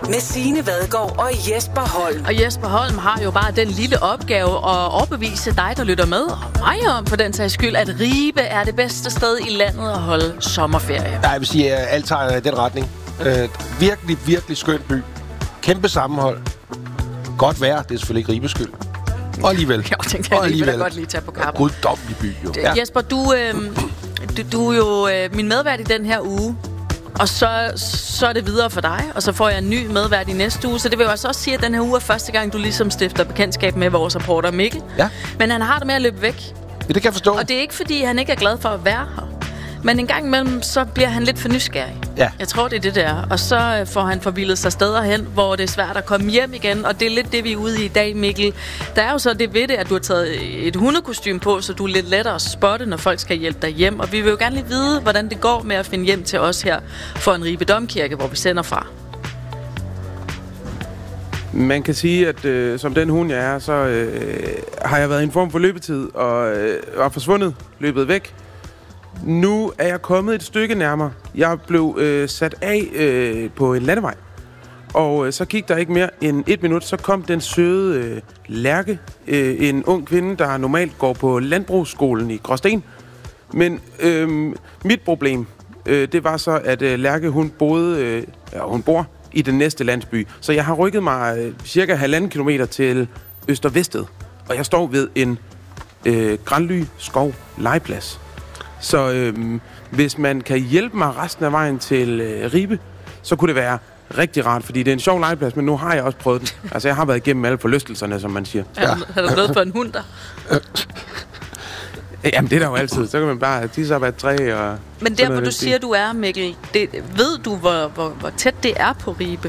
med Signe Vadgaard og Jesper Holm. Og Jesper Holm har jo bare den lille opgave at overbevise dig, der lytter med, og mig om for den sags skyld, at Ribe er det bedste sted i landet at holde sommerferie. Nej, jeg vil sige, at alt tager i den retning. Virkelig, virkelig skøn by. Kæmpe sammenhold. Godt vejr, det er selvfølgelig ikke Ribes skyld. Og alligevel. Jeg tænkte, jeg vil da godt lige tage på kappen. Guddommelig by, jo. Jesper, du er jo min medvært i den her uge. Og så er det videre for dig, og så får jeg en ny medvært i næste uge. Så det vil jo altså også sige, at den her uge er første gang, du ligesom stifter bekendtskab med vores reporter Mikkel. Ja. Men han har det med at løbe væk. Ja, det kan jeg forstå. Og det er ikke, fordi han ikke er glad for at være her. Men en gang imellem, så bliver han lidt for nysgerrig. Ja. Jeg tror, det er det der. Og så får han forvildet sig steder hen, hvor det er svært at komme hjem igen. Og det er lidt det, vi er ude i i dag, Mikkel. Der er jo så det ved det, at du har taget et hundekostyme på, så du er lidt lettere at spotte, når folk skal hjælpe dig hjem. Og vi vil jo gerne lige vide, hvordan det går med at finde hjem til os her for en Ribe Domkirke, hvor vi sender fra. Man kan sige, at som den hund jeg er, så har jeg været i en form for løbetid og er forsvundet, løbet væk. Nu er jeg kommet et stykke nærmere. Jeg blev sat af på en landevej, og så gik der ikke mere end 1 minut, så kom den søde Lærke, en ung kvinde, der normalt går på landbrugsskolen i Gråsten. Men mit problem, det var så, at Lærke, hun bor i den næste landsby. Så jeg har rykket mig cirka 1,5 kilometer til Øster-Vested, og jeg står ved en Granly Skov legeplads. Så hvis man kan hjælpe mig resten af vejen til Ribe, så kunne det være rigtig rart, fordi det er en sjov legeplads, men nu har jeg også prøvet den. Altså, jeg har været igennem alle forlystelserne, som man siger. Ja. Har du noget for en hund der? Jamen, det er der jo altid. Så kan man bare tisse op af et træ og... Men der, hvor du siger, du er, Mikkel, ved du, hvor tæt det er på Ribe?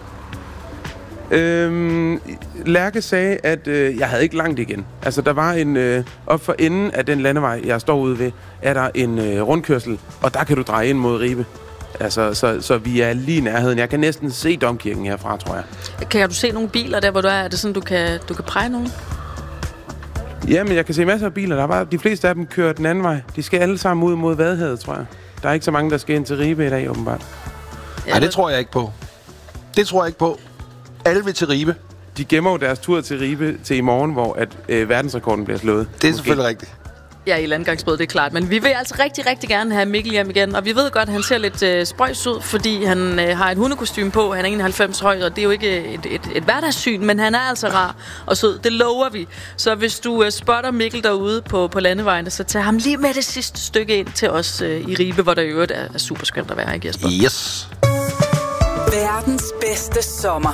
Lærke sagde, at jeg havde ikke langt igen. Altså, der var en... op for enden af den landevej, jeg står ude ved, er der en rundkørsel, og der kan du dreje ind mod Ribe. Altså, så vi er lige i nærheden. Jeg kan næsten se Domkirken herfra, tror jeg. Kan du se nogle biler der, hvor du er? Er det sådan, du kan præge nogen? Jamen, jeg kan se masser af biler. Der er bare, de fleste af dem kører den anden vej. De skal alle sammen ud mod Vadehavet, tror jeg. Der er ikke så mange, der skal ind til Ribe i dag, åbenbart. Nej, det tror jeg ikke på. Det tror jeg ikke på. Alle vil til Ribe. De gemmer jo deres tur til Ribe til i morgen, hvor at verdensrekorden bliver slået. Det er selvfølgelig rigtigt. Ja, i landgangsbåd, det er klart. Men vi vil altså rigtig, rigtig gerne have Mikkel hjem igen. Og vi ved godt, at han ser lidt spøjs ud, fordi han har et hundekostyme på. Han er 91 høj, og det er jo ikke et hverdagssyn, men han er altså rar og sød. Det lover vi. Så hvis du spotter Mikkel derude på landevejene, så tag ham lige med det sidste stykke ind til os i Ribe, hvor der i øvrigt er super skønt at være, ikke Jesper? Yes. Verdens bedste sommer.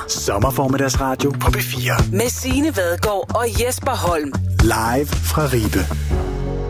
Sommerformiddagsradio på P4. Med Signe Vadgaard og Jesper Holm. Live fra Ribe.